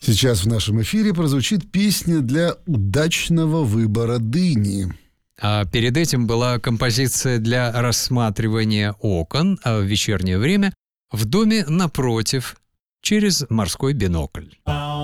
Сейчас в нашем эфире прозвучит песня для удачного выбора дыни. А перед этим была композиция для рассматривания окон в вечернее время в доме напротив через морской бинокль.